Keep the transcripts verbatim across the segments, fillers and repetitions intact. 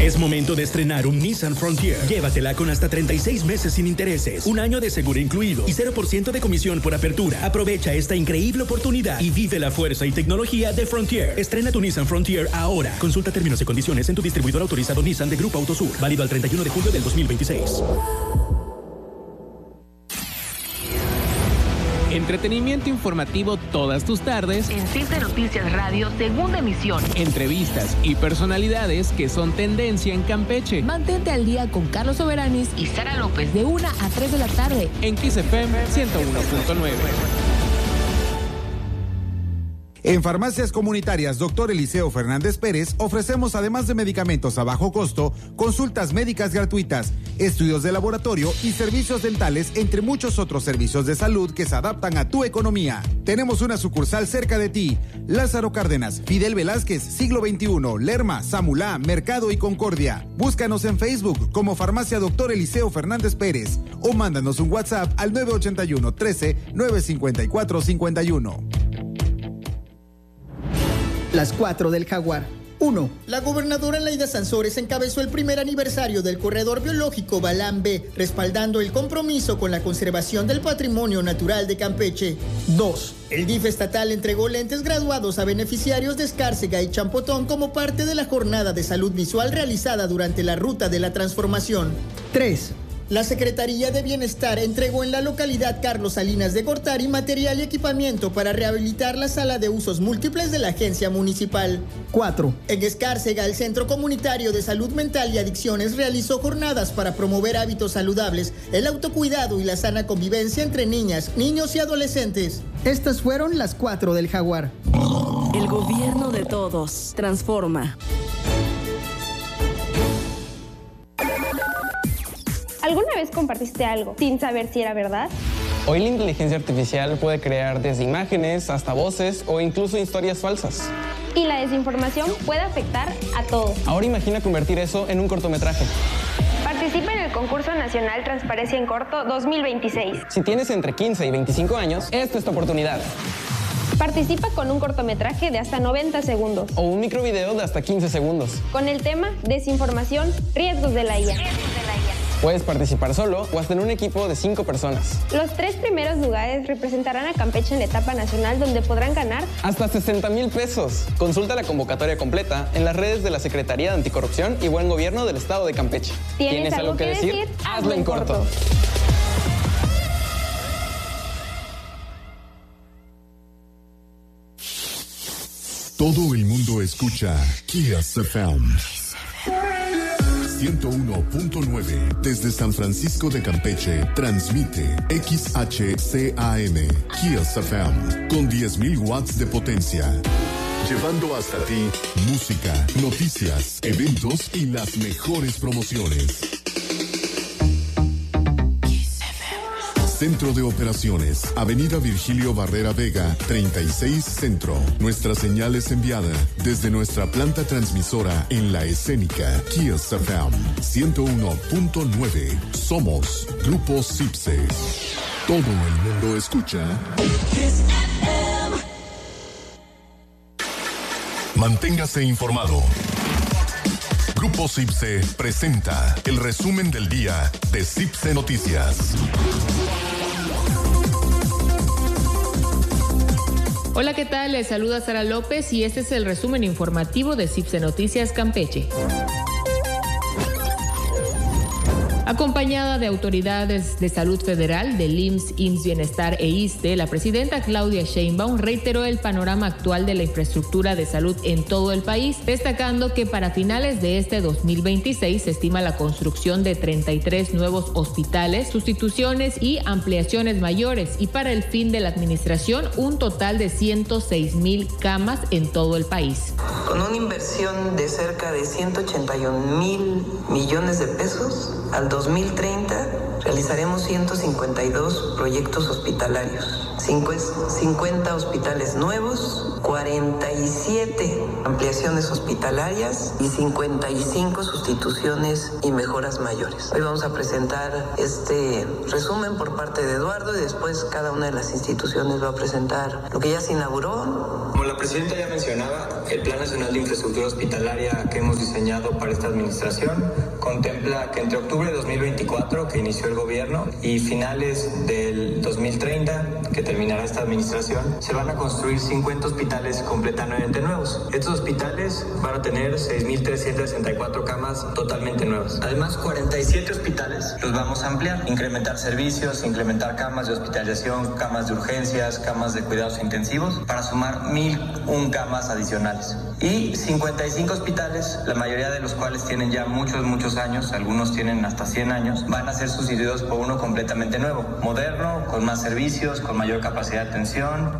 Es momento de estrenar un Nissan Frontier. Llévatela con hasta treinta y seis meses sin intereses, un año de seguro incluido y cero por ciento de comisión por apertura. Aprovecha esta increíble oportunidad y vive la fuerza y tecnología de Frontier. Estrena tu Nissan Frontier ahora. Consulta términos y condiciones en tu distribuidor autorizado Nissan de Grupo Autosur. Válido al treinta y uno de julio del dos mil veintiséis. Entretenimiento informativo todas tus tardes en Cipse Noticias Radio, segunda emisión. Entrevistas y personalidades que son tendencia en Campeche. Mantente al día con Carlos Soberanis y Sara López de una a tres de la tarde en Kiss F M ciento uno punto nueve. En Farmacias Comunitarias Doctor Eliseo Fernández Pérez ofrecemos, además de medicamentos a bajo costo, consultas médicas gratuitas, estudios de laboratorio y servicios dentales, entre muchos otros servicios de salud que se adaptan a tu economía. Tenemos una sucursal cerca de ti. Lázaro Cárdenas, Fidel Velázquez, Siglo veintiuno, Lerma, Samulá, Mercado y Concordia. Búscanos en Facebook como Farmacia Doctor Eliseo Fernández Pérez o mándanos un WhatsApp al nueve ocho uno, trece, nueve cincuenta y cuatro cincuenta y uno. Las cuatro del Jaguar. uno. La gobernadora Laida Sansores encabezó el primer aniversario del Corredor Biológico Balán B, respaldando el compromiso con la conservación del patrimonio natural de Campeche. dos. El D I F estatal entregó lentes graduados a beneficiarios de Escárcega y Champotón como parte de la jornada de salud visual realizada durante la Ruta de la Transformación. tres. La Secretaría de Bienestar entregó en la localidad Carlos Salinas de Gortari material y equipamiento para rehabilitar la sala de usos múltiples de la agencia municipal. cuatro. En Escárcega, el Centro Comunitario de Salud Mental y Adicciones realizó jornadas para promover hábitos saludables, el autocuidado y la sana convivencia entre niñas, niños y adolescentes. Estas fueron las cuatro del Jaguar. El gobierno de todos transforma. ¿Alguna vez compartiste algo sin saber si era verdad? Hoy la inteligencia artificial puede crear desde imágenes hasta voces o incluso historias falsas. Y la desinformación puede afectar a todos. Ahora imagina convertir eso en un cortometraje. Participa en el concurso nacional Transparencia en Corto dos mil veintiséis. Si tienes entre quince y veinticinco años, esta es tu oportunidad. Participa con un cortometraje de hasta noventa segundos. O un microvideo de hasta quince segundos. Con el tema Desinformación, riesgos de la I A. Puedes participar solo o hasta en un equipo de cinco personas. Los tres primeros lugares representarán a Campeche en la etapa nacional, donde podrán ganar hasta sesenta mil pesos. Consulta la convocatoria completa en las redes de la Secretaría de Anticorrupción y Buen Gobierno del Estado de Campeche. ¿Tienes, ¿Tienes algo, algo que decir? decir? Hazlo en corto. corto. Todo el mundo escucha Kiss F M ciento uno punto nueve desde San Francisco de Campeche. Transmite X H C A M Kiss F M con diez mil watts de potencia, llevando hasta ti música, noticias, eventos y las mejores promociones. Centro de Operaciones, Avenida Virgilio Barrera Vega, treinta y seis Centro. Nuestra señal es enviada desde nuestra planta transmisora en la escénica Kiss F M ciento uno punto nueve. Somos Grupo Cipse. Todo el mundo escucha Kiss F M. Manténgase informado. Grupo Cipse presenta el resumen del día de Cipse Noticias. Hola, ¿qué tal? Les saluda Sara López y este es el resumen informativo de Cipse Noticias Campeche. Acompañada de autoridades de salud federal, del I M S S, I M S S Bienestar e ISSSTE, la presidenta Claudia Sheinbaum reiteró el panorama actual de la infraestructura de salud en todo el país, destacando que para finales de este dos mil veintiséis se estima la construcción de treinta y tres nuevos hospitales, sustituciones y ampliaciones mayores, y para el fin de la administración un total de ciento seis mil camas en todo el país. Con una inversión de cerca de ciento ochenta y un mil millones de pesos, al dos mil treinta realizaremos ciento cincuenta y dos proyectos hospitalarios, cincuenta hospitales nuevos, cuarenta y siete ampliaciones hospitalarias y cincuenta y cinco sustituciones y mejoras mayores. Hoy vamos a presentar este resumen por parte de Eduardo y después cada una de las instituciones va a presentar lo que ya se inauguró. Como la presidenta ya mencionaba, el Plan Nacional de Infraestructura Hospitalaria que hemos diseñado para esta administración contempla que entre octubre de dos mil veinticuatro, que inició el gobierno, y finales del dos mil treinta, que terminará esta administración, se van a construir cincuenta hospitales completamente nuevos. Estos hospitales van a tener seis mil trescientas sesenta y cuatro camas totalmente nuevas. Además, cuarenta y siete hospitales los vamos a ampliar, incrementar servicios, incrementar camas de hospitalización, camas de urgencias, camas de cuidados intensivos, para sumar mil una camas adicionales. Y cincuenta y cinco hospitales, la mayoría de los cuales tienen ya muchos, muchos años, algunos tienen hasta cien años, van a ser sustituidos por uno completamente nuevo, moderno, con más servicios, con mayor capacidad de atención.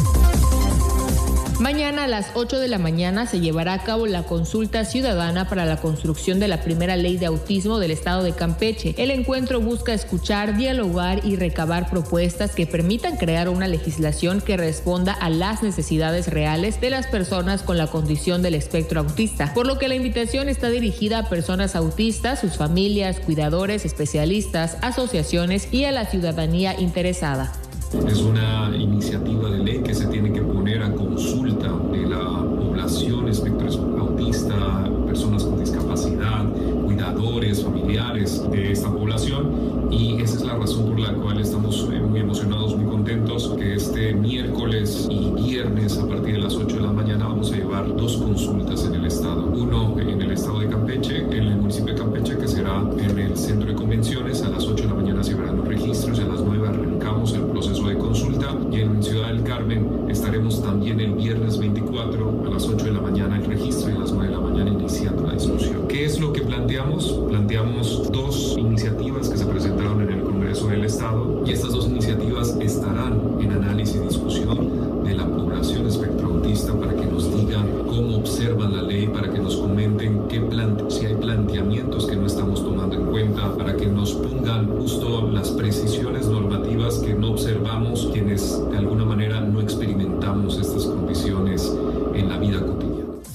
Mañana a las ocho de la mañana se llevará a cabo la consulta ciudadana para la construcción de la primera ley de autismo del estado de Campeche. El encuentro busca escuchar, dialogar y recabar propuestas que permitan crear una legislación que responda a las necesidades reales de las personas con la condición del espectro autista, por lo que la invitación está dirigida a personas autistas, sus familias, cuidadores, especialistas, asociaciones y a la ciudadanía interesada. Es una iniciativa de ley que se tiene que poner a consulta de la población espectro autista, personas con discapacidad, cuidadores, familiares de esta población, y esa es la razón por la cual estamos muy emocionados, muy contentos, que este miércoles y viernes a partir de las ocho de la mañana vamos a llevar dos consultas en el estado. Uno en el estado de Campeche, en el municipio de Campeche, que será en el centro de convenciones. A las ocho de la mañana se verán los registros y a las nueve arrancamos el proceso de consulta, y en Ciudad del Carmen estaremos también el viernes veinticuatro a las ocho de la mañana el registro y a las nueve de la mañana iniciando la discusión. ¿Qué es lo que planteamos? Planteamos dos iniciativas que se presentaron en el Congreso del Estado, y estas dos iniciativas estarán en análisis y discusión de la población espectro autista para que nos digan cómo observan la ley, para que nos comenten qué plante- si hay planteamientos que no estamos tomando en cuenta, para que nos pongan justo las precisiones normativas que no observamos quienes de alguna manera no experimentamos estas condiciones en la vida cotidiana.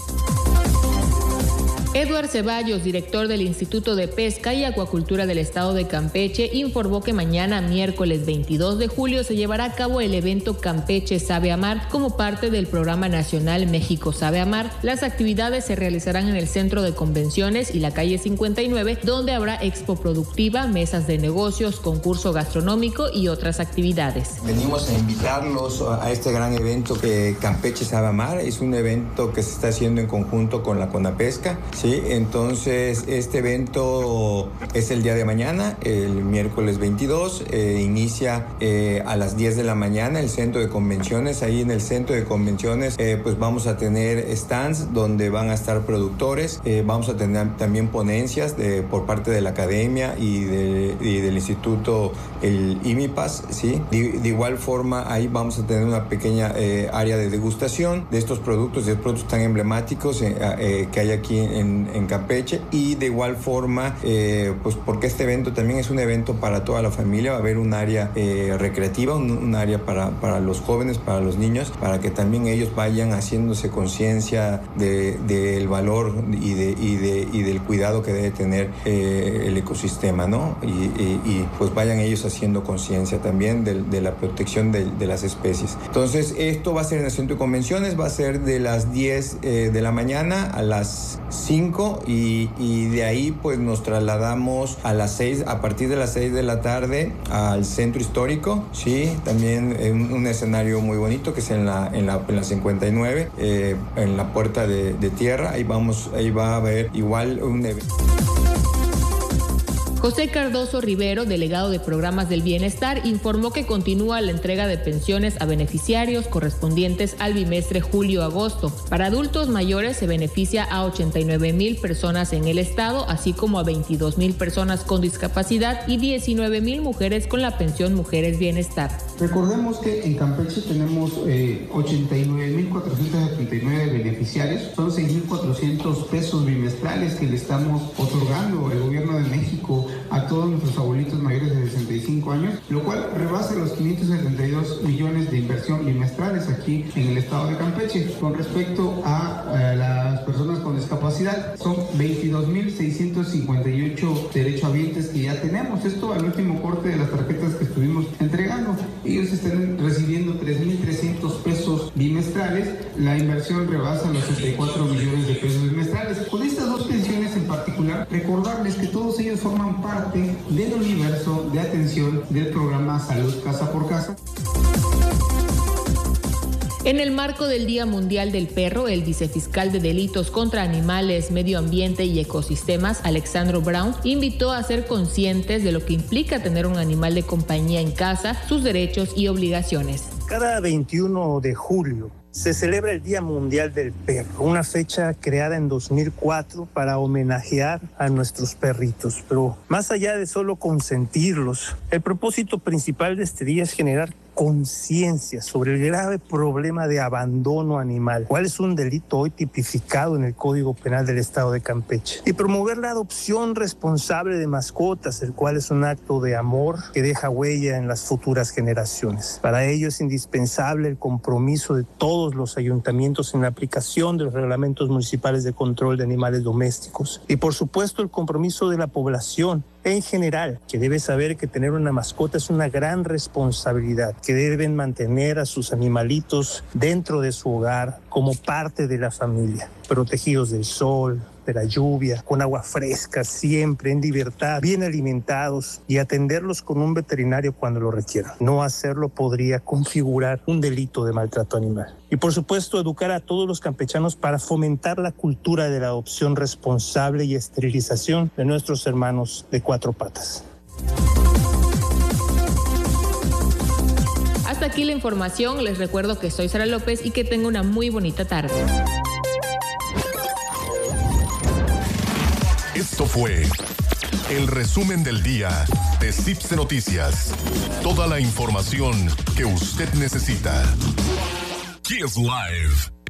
Eduard Ceballos, director del Instituto de Pesca y Acuacultura del Estado de Campeche, informó que mañana, miércoles veintidós de julio, se llevará a cabo el evento Campeche Sabe Amar como parte del Programa Nacional México Sabe Amar. Las actividades se realizarán en el Centro de Convenciones y la calle cincuenta y nueve, donde habrá expo productiva, mesas de negocios, concurso gastronómico y otras actividades. Venimos a invitarlos a este gran evento que Campeche Sabe Amar. Es un evento que se está haciendo en conjunto con la CONAPESCA. Sí, entonces este evento es el día de mañana, el miércoles veintidós, eh, inicia eh, a las diez de la mañana el centro de convenciones. Ahí en el centro de convenciones eh, pues vamos a tener stands donde van a estar productores, eh, vamos a tener también ponencias de, por parte de la academia y, de, y del instituto, el IMIPAS, ¿sí? De, de igual forma ahí vamos a tener una pequeña eh, área de degustación de estos productos, de productos tan emblemáticos eh, eh, que hay aquí en en Campeche, y de igual forma eh, pues porque este evento también es un evento para toda la familia. Va a haber un área eh, recreativa, un, un área para, para los jóvenes, para los niños, para que también ellos vayan haciéndose conciencia del de, valor y, de, y, de, y del cuidado que debe tener eh, el ecosistema, ¿no? Y, y, y pues vayan ellos haciendo conciencia también de, de la protección de, de las especies. Entonces esto va a ser en el centro de convenciones, va a ser de las diez eh, de la mañana a las cinco, y, y de ahí pues nos trasladamos a las seis, a partir de las seis de la tarde al centro histórico, sí, también en un escenario muy bonito que es en la, en la, en la cincuenta y nueve, eh, en la puerta de, de tierra. Ahí vamos, ahí va a haber igual un evento. José Cardoso Rivero, delegado de Programas del Bienestar, informó que continúa la entrega de pensiones a beneficiarios correspondientes al bimestre julio-agosto. Para adultos mayores se beneficia a ochenta y nueve mil personas en el estado, así como a veintidós mil personas con discapacidad y diecinueve mil mujeres con la pensión Mujeres Bienestar. Recordemos que en Campeche tenemos eh, ochenta y nueve mil cuatrocientos setenta y nueve beneficiarios, son seis mil cuatrocientos pesos bimestrales que le estamos otorgando el gobierno de México a todos nuestros abuelitos mayores de sesenta y cinco años, lo cual rebasa los quinientos setenta y dos millones de inversión bimestrales aquí en el estado de Campeche. Con respecto a, a las personas con discapacidad, son veintidós mil seiscientos cincuenta y ocho derechohabientes que ya tenemos. Esto al último corte de las tarjetas que estuvimos entregando. Ellos están recibiendo tres mil trescientos pesos bimestrales. La inversión rebasa los sesenta y cuatro millones de pesos bimestrales. Con estas dos pensiones en particular, recordarles que todos ellos forman parte del universo de atención del programa Salud Casa por Casa. En el marco del Día Mundial del Perro, el vicefiscal de Delitos contra Animales, Medio Ambiente y Ecosistemas, Alexandro Brown, invitó a ser conscientes de lo que implica tener un animal de compañía en casa, sus derechos y obligaciones. Cada veintiuno de julio se celebra el Día Mundial del Perro, una fecha creada en dos mil cuatro para homenajear a nuestros perritos. Pero más allá de solo consentirlos, el propósito principal de este día es generar conciencia sobre el grave problema de abandono animal, cuál es un delito hoy tipificado en el Código Penal del Estado de Campeche, y promover la adopción responsable de mascotas, el cual es un acto de amor que deja huella en las futuras generaciones. Para ello es indispensable el compromiso de todos los ayuntamientos en la aplicación de los reglamentos municipales de control de animales domésticos y por supuesto el compromiso de la población en general, que debe saber que tener una mascota es una gran responsabilidad, que deben mantener a sus animalitos dentro de su hogar como parte de la familia, protegidos del sol, de la lluvia, con agua fresca, siempre en libertad, bien alimentados y atenderlos con un veterinario cuando lo requieran. No hacerlo podría configurar un delito de maltrato animal. Y por supuesto, educar a todos los campechanos para fomentar la cultura de la adopción responsable y esterilización de nuestros hermanos de cuatro patas. Hasta aquí la información. Les recuerdo que soy Sara López y que tengo una muy bonita tarde. Esto fue el resumen del día de Cipse Noticias. Toda la información que usted necesita. Kiss Live.